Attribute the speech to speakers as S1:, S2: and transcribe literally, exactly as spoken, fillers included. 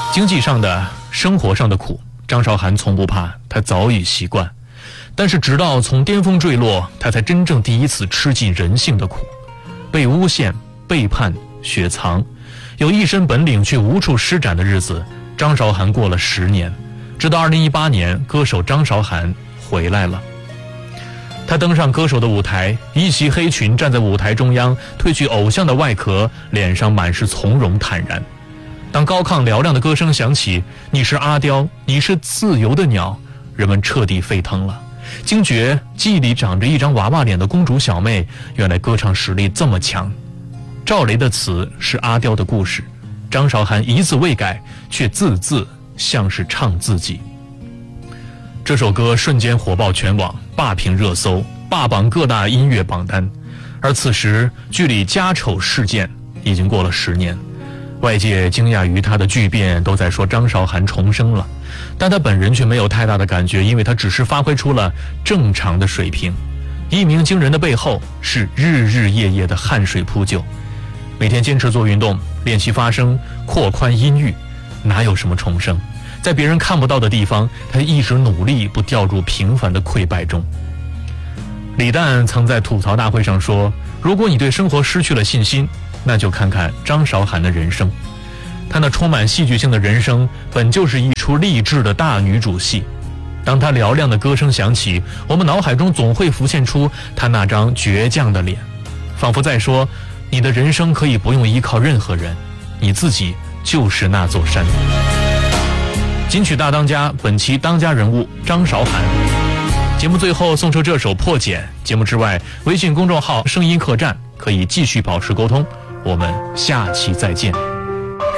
S1: 经济上的、生活上的苦，张韶涵从不怕，他早已习惯。但是直到从巅峰坠落，他才真正第一次吃尽人性的苦，被诬陷、背叛、雪藏，有一身本领却无处施展的日子，张韶涵过了十年。直到二零一八年，歌手张韶涵回来了。他登上歌手的舞台，一袭黑裙站在舞台中央，褪去偶像的外壳，脸上满是从容坦然。当高亢嘹亮的歌声响起，你是阿刁，你是自由的鸟，人们彻底沸腾了，惊觉记忆里长着一张娃娃脸的公主小妹，原来歌唱实力这么强。赵雷的词是阿刁的故事，张韶涵一字未改，却字字像是唱自己。这首歌瞬间火爆全网，霸屏热搜，霸榜各大音乐榜单。而此时距离家丑事件已经过了十年，外界惊讶于他的巨变，都在说张韶涵重生了，但他本人却没有太大的感觉，因为他只是发挥出了正常的水平。一鸣惊人的背后是日日夜夜的汗水铺就，每天坚持做运动，练习发声，扩宽音域，哪有什么重生？在别人看不到的地方，他一直努力不掉入平凡的溃败中。李诞曾在吐槽大会上说，如果你对生活失去了信心，那就看看张韶涵的人生。她那充满戏剧性的人生本就是一出励志的大女主戏。当她嘹亮的歌声响起，我们脑海中总会浮现出她那张倔强的脸，仿佛在说，你的人生可以不用依靠任何人，你自己就是那座山。金曲大当家，本期当家人物张韶涵。节目最后送出这首《破茧》。节目之外，微信公众号声音客栈可以继续保持沟通，我们下期再见。